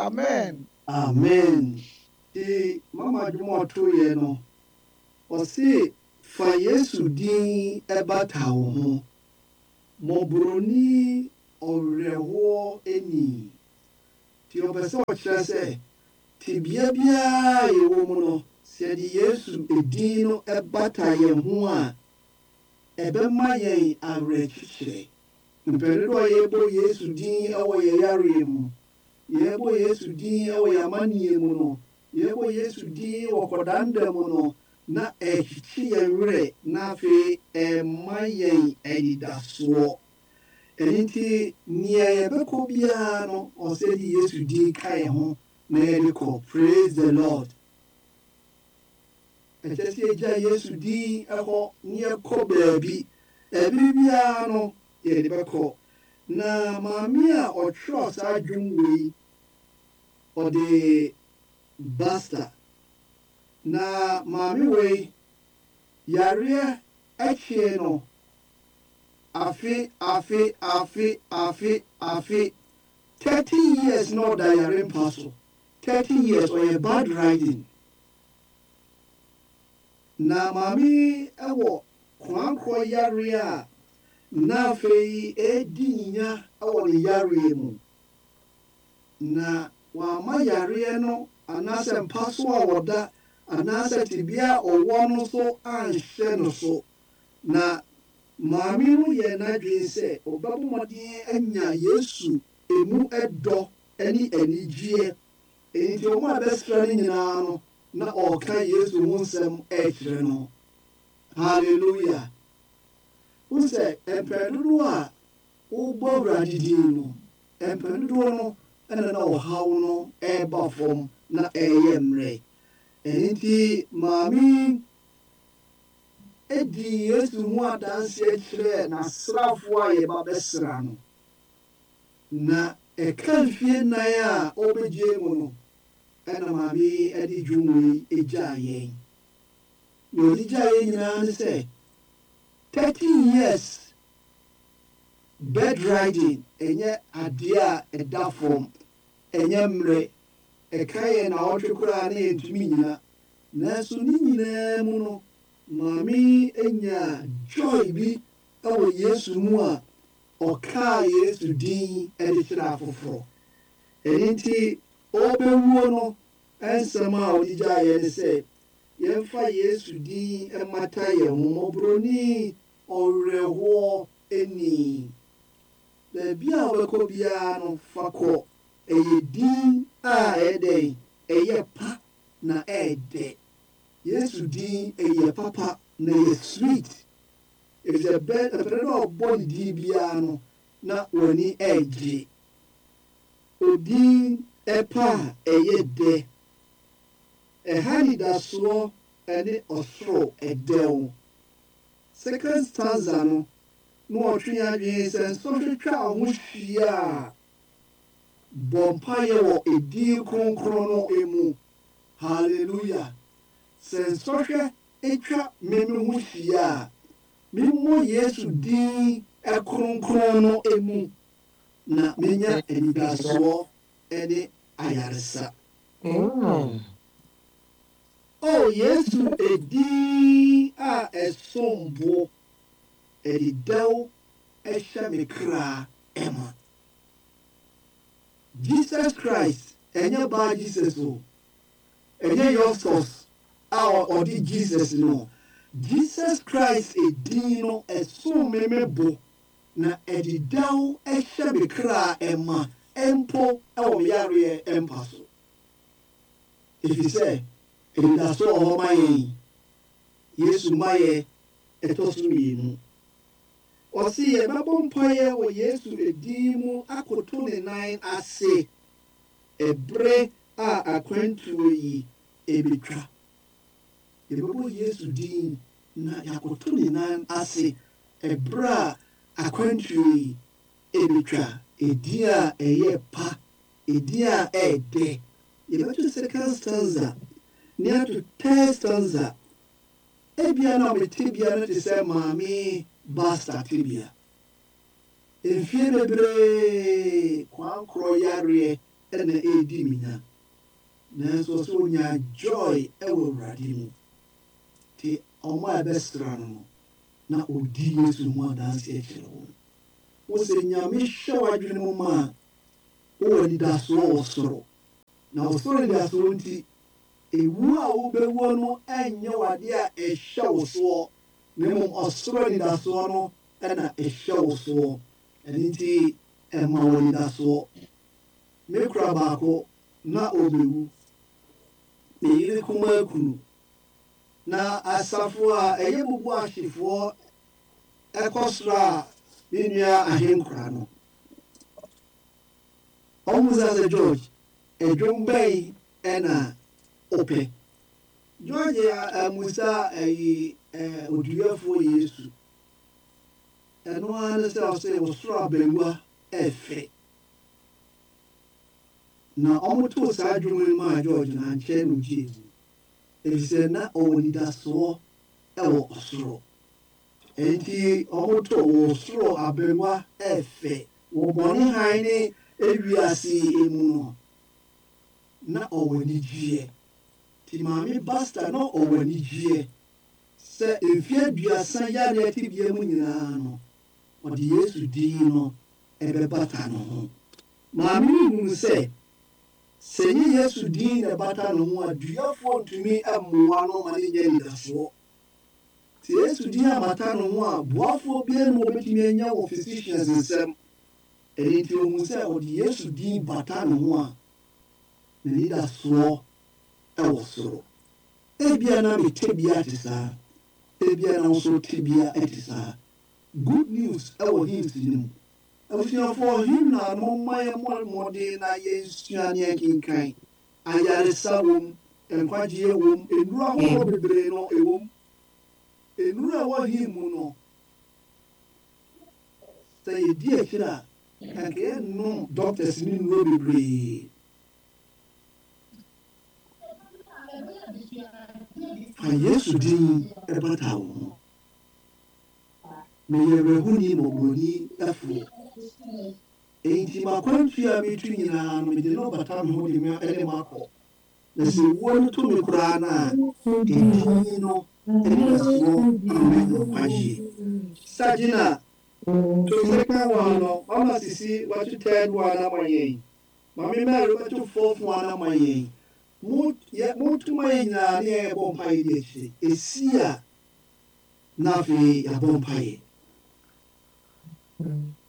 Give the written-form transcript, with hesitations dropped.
Amen. Amen. The mama Jumo to no. Ɔse fa Yesu din ɛbata wo ho. Mɔborɔni ɔwerɛhoɔ ani. Nti ɔpɛ sɛ ɔkyerɛ sɛ tebea biara yɛwɔ mu no, sɛ yɛde Yesu din no ɛbata yɛn ho a, ɛbɛma yɛn awerɛkyekyerɛ. Mpɛn dodoɔ a yɛbɔ Yesu din ɛwɔ yɛn yareɛ mu, yɛbɔ Yesu din ɛwɔ yɛn amanneɛ mu no, yɛbɔ Yesu din wɔ kɔdanda mu no, na ɛkyekye yɛn werɛ na afei ɛmma yɛn anidasoɔ. Ɛno nti nea yɛbɛkɔ biara no, ɔsɛ de Yesu din ka yɛn ho na yɛde kɔ. Praise the Lord. Ɛkyɛ sɛ yɛgya Yesu din ɛhɔ na yɛkɔ baabi. Ɛbere biara no yɛde bɛkɔ. Na maame a ɔtwerɛ saa dwom wei, ɔde basta. Na maame wei, yareɛ akyie no, afe 30 years na ɔda yare mpa so. 30 years ɔyɛ bad riding. Na maame ɛwɔ kwankorɔ yareɛ a na afei ɛredi nyinya ɛwɔ ne yareɛ mu. Na wama yareɛ no anaasɛ mpa so a wɔda anaasɛ tebea a ɔwɔ no so anhyɛ no so. Na maame no yɛ n'adwene sɛ ɔbɛbɔ mmɔden anya Yesu emu ɛdɔ ne anigyeɛ. Enti wɔn a bɛsrɛ no nyinaa no, na ɔreka Yesu ho nsɛm ɛrekyerɛ no. Hallelujah. Wo sɛ mpɛn dodoɔ a wobɔ Awurade din no, mpɛn dodoɔ no ɛna na ɔhaw no ɛreba fam na ɛreyɛ mmerɛ. Ɛno nti maame edi Yesu ho adanseɛ kyerɛ n'asraafoɔ a yɛba bɛsra no. Na ɛka mfeɛ 9 a ɔbɛgye mu no, ɛna maame yi ɛde dwom yi egyaa yɛn. Na ɔde gyaa yɛn nyinaa ne sɛ 30 years bed riding ɛnyɛ adeɛ a ɛda fam, ɛnyɛ mmerɛ. Ɛka yɛn na ɔtwe koraa na yɛntumi nyina. Nanso ne nyinaa mu no, maame anya joy bi ɛwɔ Yesu mu a ɔkaa Yesu din ɛde kyerɛ afoforɔ. Ɛno nti ɔbɛwuo no, ɛnsɛm a ɔde gyaa yɛn ne sɛ yɛmfa Yesu din ɛmata yɛn ho. Mɔborɔni ɔwerɛhoɔ ani. Baabi a wobɛkɔ biara no, fa kɔ. Ɛyɛ din a ɛyɛ ɛyɛ pa na ɛɛdɛ. Yesu din ɛyɛ papa na ɛyɛ sweet. Ɛfisɛ ɛpɛrɛ na ɔbɔ ne din biara no, na w'ani ɛɛgye. Odin ɛpa a ɛyɛ dɛ. Ɛha anidasoɔ ɛne ɔsoro ɛdɛw. Second stanza no, na ɔtwe adwene sɛ nsɔhwetwa wo ho hyia a, bɔ mpaeɛ wɔ edin kronkron no mu. Hallelujah. Sɛ nsɔhwɛ atwa me ho hyia a, memmɔ Yesu din kronkron no mu na menya anidasoɔ ne ayaresa. Oh, Yesu edin a ɛsom bo, ɛdedɛw ɛhyɛ me kra ɛma. Jesus Christ, ɛnyɛ baa Jesus o, ɛnyɛ Yostos a ɔde Jesus no. Jesus Christ edin no ɛsom me bo na ɛdedɛw ɛhyɛ me kra ɛma ɛmpo ɛwɔ me yareɛ ɛmpa so. Ɛfiri sɛ anidasoɔ wɔ hɔ ma yɛn. Yesu ma yɛ ɛtɔ so mmienu. Ɔse yɛbɛbɔ mpaeɛ wɔ Yesu edin mu akoto ne nan ase ɛberɛ a akwantuo yi ɛbɛtwa. Yɛbɛbɔ Yesu din na yɛakoto ne nan ase ɛberɛ a akwantuo yi ɛbɛtwa. Edin a ɛyɛ pa, edin a ɛɛdɛ. Yɛbɛto second stanza ne ato third stanza. Ebia na ɔmete bia no te sɛ maame basta tebea. Mfie bebree kwankorɔ yareɛ ɛna ɛredi minya nanso so onya joy ɛwɔ Awurade mu nti ɔmo a ɛbɛsra no na odi Yesu ho adanse akyerɛ wɔn wosɛ Nyame hyɛ w'adwene mu ma a wowɔ anidasoɔ wɔ soro na ɔsoro anidasoɔ nti ewu a wobɛwuo no ɛnyɛ wade a ɛhyɛ wo soɔ na mmom ɔsoro anidasoɔ no ɛna ɛhyɛ wo soɔ ɛno nti ɛma wɔ anidasoɔ me kura baako na ɔbɛwu ne yere kumaa kunu na asafo a ɛyɛ bubu ahyefoɔ ɛkɔ soro a ne nua ahenkora no ɔmo sɛ George ɛdwom bɛn ɛna ɔpɛ George amusa oduafoɔ Yesu ɛno ara ne sɛ ɔsɛ ɔsoro abɛngua ɛfɛ na ɔmo too saa dwom no maa George na nkyɛn no gyee mu efisɛ na ɔwɔ nidasoɔ ɛwɔ ɔsoro enti ɔmo too wɔ soro abɛngua ɛfɛ wɔ bɔne han ne ewiase emu no na ɔwɔ anigyeɛ nti maame Basta na ɔwɔ anigyeɛ sɛ mfeɛ 30 yɛ ne ɛte bia mu nyinaa no ɔde Yesu din no ɛbɛbata no ho maame no hunu sɛ nye Yesu din na ɛbata no ho a duafoɔ ntumi mmoa no ma ne nyɛ nidasoɔ nti Yesu din abata no ho a boafoɔ biara ma wɔbɛtumi anya wɔ physicians nsɛm ɛno nti ohun sɛ ɔde Yesu din bata no ho a na nidasoɔ ɛwɔ soro ebia na mete bia te saa ebia na nso te bia ɛte saa good news ɛwɔ hymns no mu abusuafoɔ hymn na momma yɛ mmɔden na yɛnsua ne yɛnkenkan ayaresa wom nkwagyeɛ wom nnuro ahodoɔ bebree no ɛwom nnuro a ɛwɔ hymn mu no sɛ yɛdi akyire a anka yɛnnom doctors ne nnuro bebree fa Yesu din ɛbata wo ho meyɛ werɛhoni mmɔborɔni afuo enti makwantua a metu nyinaa no mede no bata me ho de me ɛde makɔ na sɛ wuo no to me koraa no a ɛdin no ɛnidasoɔ ama nkwagyeɛ sagyina to second one no mama sisi watu third one ama yɛn mame Mary watu fourth one ama yɛn motuma yɛ nyinaa ne yɛbɔ mpaeɛ di akyire ɛsi a na afei yɛabɔ mpaeɛ